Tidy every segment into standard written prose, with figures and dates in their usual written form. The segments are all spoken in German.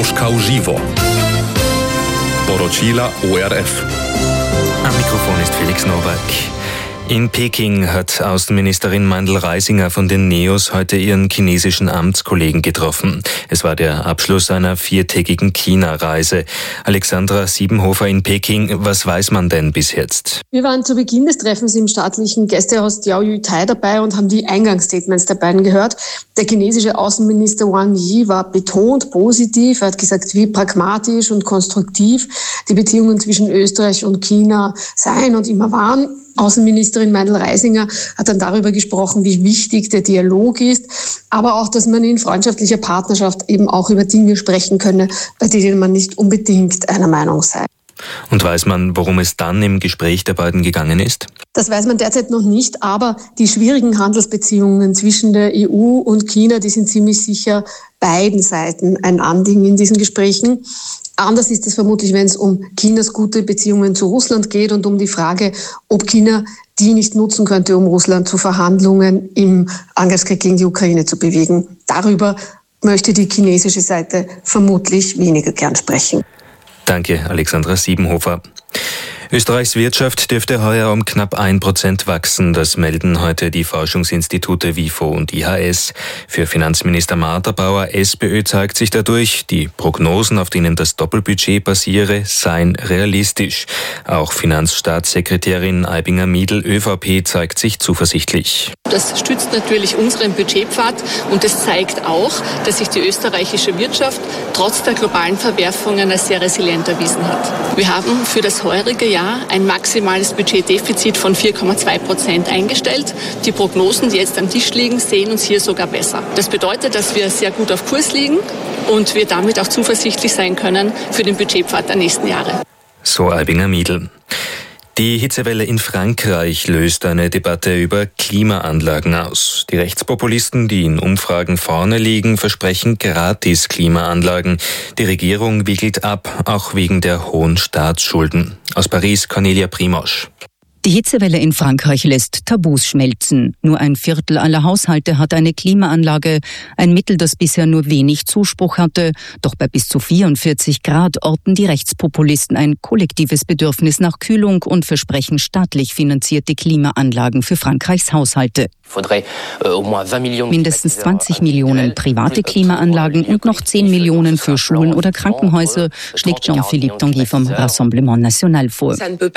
Troška v živo. Poročila ORF. Am Mikrofon ist Felix Nowak. In Peking hat Außenministerin Mandl-Reisinger von den NEOS heute ihren chinesischen Amtskollegen getroffen. Es war der Abschluss einer 4-tägigen China-Reise. Alexandra Siebenhofer in Peking, was weiß man denn bis jetzt? Wir waren zu Beginn des Treffens im staatlichen Gästehaus Diaoyutai dabei und haben die Eingangsstatements der beiden gehört. Der chinesische Außenminister Wang Yi war betont positiv. Er hat gesagt, wie pragmatisch und konstruktiv die Beziehungen zwischen Österreich und China seien und immer waren. Außenministerin Mandl-Reisinger hat dann darüber gesprochen, wie wichtig der Dialog ist, aber auch, dass man in freundschaftlicher Partnerschaft eben auch über Dinge sprechen könne, bei denen man nicht unbedingt einer Meinung sei. Und weiß man, worum es dann im Gespräch der beiden gegangen ist? Das weiß man derzeit noch nicht, aber die schwierigen Handelsbeziehungen zwischen der EU und China, die sind ziemlich sicher beiden Seiten ein Anliegen in diesen Gesprächen. Anders ist es vermutlich, wenn es um Chinas gute Beziehungen zu Russland geht und um die Frage, ob China die nicht nutzen könnte, um Russland zu Verhandlungen im Angriffskrieg gegen die Ukraine zu bewegen. Darüber möchte die chinesische Seite vermutlich weniger gern sprechen. Danke, Alexandra Siebenhofer. Österreichs Wirtschaft dürfte heuer um knapp 1% wachsen. Das melden heute die Forschungsinstitute WIFO und IHS. Für Finanzminister Martha Bauer, SPÖ, zeigt sich dadurch, die Prognosen, auf denen das Doppelbudget basiere, seien realistisch. Auch Finanzstaatssekretärin Aibinger-Miedl, ÖVP, zeigt sich zuversichtlich. Das stützt natürlich unseren Budgetpfad und es zeigt auch, dass sich die österreichische Wirtschaft trotz der globalen Verwerfungen als sehr resilient erwiesen hat. Wir haben für das heurige Jahr ein maximales Budgetdefizit von 4,2% eingestellt. Die Prognosen, die jetzt am Tisch liegen, sehen uns hier sogar besser. Das bedeutet, dass wir sehr gut auf Kurs liegen und wir damit auch zuversichtlich sein können für den Budgetpfad der nächsten Jahre. So Aibinger-Miedl. Die Hitzewelle in Frankreich löst eine Debatte über Klimaanlagen aus. Die Rechtspopulisten, die in Umfragen vorne liegen, versprechen gratis Klimaanlagen. Die Regierung wiegelt ab, auch wegen der hohen Staatsschulden. Aus Paris, Cornelia Primosch. Die Hitzewelle in Frankreich lässt Tabus schmelzen. Nur 1/4 aller Haushalte hat eine Klimaanlage, ein Mittel, das bisher nur wenig Zuspruch hatte. Doch bei bis zu 44 Grad orten die Rechtspopulisten ein kollektives Bedürfnis nach Kühlung und versprechen staatlich finanzierte Klimaanlagen für Frankreichs Haushalte. Mindestens 20 Millionen private Klimaanlagen und noch 10 Millionen für Schulen oder Krankenhäuser, schlägt Jean-Philippe Tanguy vom Rassemblement National vor.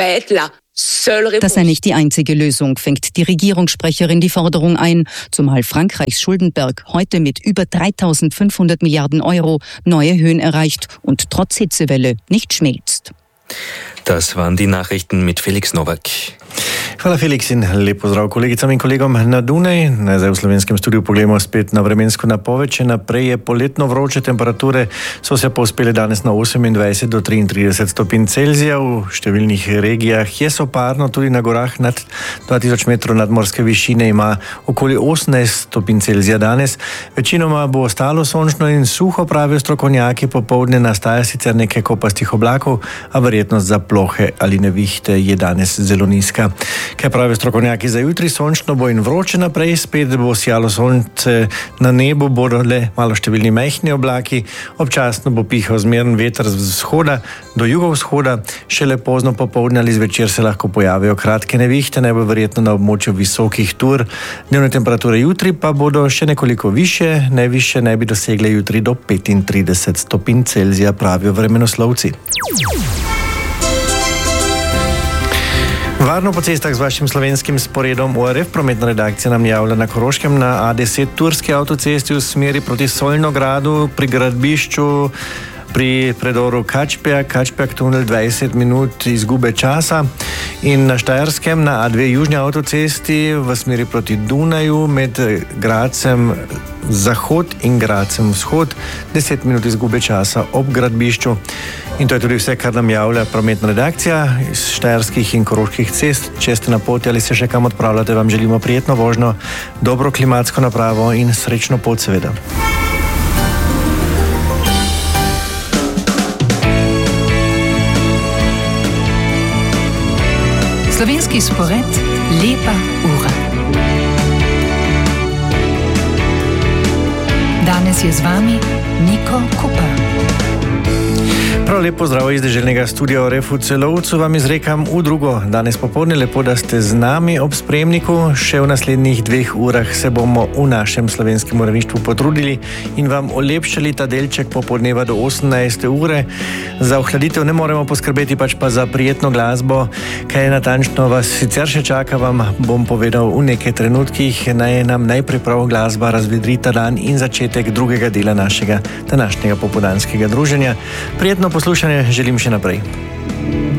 Das sei nicht die einzige Lösung, fängt die Regierungssprecherin die Forderung ein, zumal Frankreichs Schuldenberg heute mit über 3.500 Milliarden Euro neue Höhen erreicht und trotz Hitzewelle nicht schmilzt. Das waren die Nachrichten mit Felix Nowak. Hvala Felix in lep pozdrav kolegicam in kolegom na Dunaj. Zdaj v slovenskem studiu pogledamo spet na vremensko napoved. Če naprej je poletno vroče, temperature so se povzpele danes na 28 do 33 stopinj Celzija. V številnih regijah je soparno, tudi na gorah nad 2000 metrov nadmorske višine ima okoli 18 stopinj Celzija danes. Večinoma bo ostalo sončno in suho, pravijo strokovnjaki. Popoldne nastaja sicer nekaj kopastih oblakov, a verjetnost za plohe ali nevihte je danes zelo nizka. Kaj pravijo strokovnjaki za jutri? Sončno bo in vroče naprej, spet bo sijalo sonce na nebu, bodo le malo številni majhni oblaki, občasno bo pihal zmeren veter z vzhoda do jugovzhoda, šele pozno popoldne ali zvečer se lahko pojavijo kratke nevihte, najbolj verjetno na območju visokih tur. Dnevne temperature jutri pa bodo še nekoliko više, najvišje naj bi dosegle jutri do 35 stopinj Celzija, pravijo vremenoslovci. Varno po cestah z vašim slovenskim sporedom. ORF prometna redakcija nam javlja na Koroškem na A10 turski avtocesti v smeri proti Solnogradu pri gradbišču pri predoru Kačpjak tunel 20 minut izgube časa in na Štajerskem na A2 južni avtocesti v smeri proti Dunaju med Gradcem zahod in Gradcem vzhod 10 minut izgube časa ob gradbišču. In to je tudi vse, kar nam javlja prometna redakcija iz štajerskih in koroških cest. Če ste na poti ali se še kam odpravljate, vam želimo prijetno vožnjo, dobro klimatsko napravo in srečno pot seveda. Slovenski spored Lepa ura. Danes je z vami Niko Kupa. Prav lepo zdravo iz deželnega studia Oref v Celovcu vam izrekam v drugo. Danes popoldne lepo, da ste z nami ob spremniku. Še v naslednjih 2 urah se bomo v našem slovenskem uredništvu potrudili in vam olepšali ta delček popoldneva do 18. ure. Za ohladitev ne moremo poskrbeti, pač pa za prijetno glasbo. Kaj natančno vas sicer še čaka, vam bom povedal v nekaj trenutkih. Naj nam najprej prav glasba razvedri ta dan in začetek drugega dela našega današnjega popoldanskega druženja. Prijetno poslušanje želim še naprej.